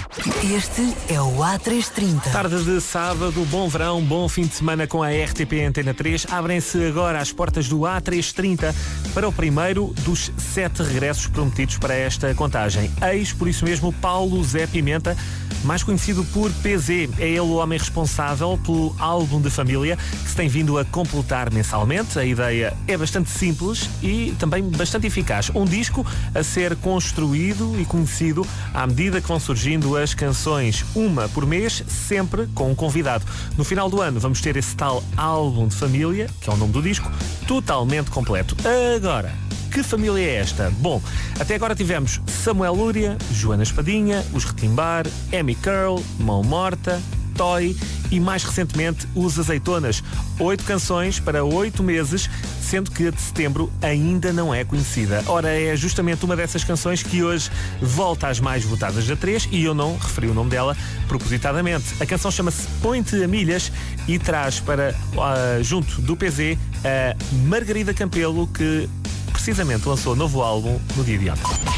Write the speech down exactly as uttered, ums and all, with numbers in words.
Este é o A trezentos e trinta. Tarde de sábado, bom verão, bom fim de semana com a R T P Antena três. Abrem-se agora as portas do A trezentos e trinta para o primeiro dos sete regressos prometidos para esta contagem. Eis, por isso mesmo, Paulo Zé Pimenta, mais conhecido por P Z. É ele o homem responsável pelo álbum de família que se tem vindo a completar mensalmente. A ideia é bastante simples e também bastante eficaz. Um disco a ser construído e conhecido à medida que vão surgindo as canções, uma por mês, sempre com um convidado. No final do ano vamos ter esse tal álbum de família, que é o nome do disco, totalmente completo. Agora, que família é esta? Bom, até agora tivemos Samuel Lúria, Joana Espadinha, Os Retimbar, Amy Curl, Mão Morta, Toy e mais recentemente Os Azeitonas. Oito canções para oito meses, sendo que a de setembro ainda não é conhecida. Ora, é justamente uma dessas canções que hoje volta às mais votadas da três e eu não referi o nome dela propositadamente. A canção chama-se Põe-te a Milhas e traz para, uh, junto do P Z, a Margarida Campelo, que precisamente lançou novo álbum no dia de ontem.